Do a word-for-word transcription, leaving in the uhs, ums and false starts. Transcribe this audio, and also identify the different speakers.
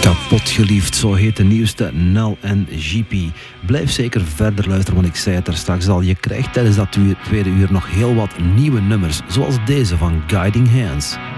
Speaker 1: Kapot geliefd, zo heet de nieuwste Nel en G P. Blijf zeker verder luisteren, want ik zei het er straks al. Je krijgt tijdens dat tweede uur nog heel wat nieuwe nummers, zoals deze van Guiding Hands.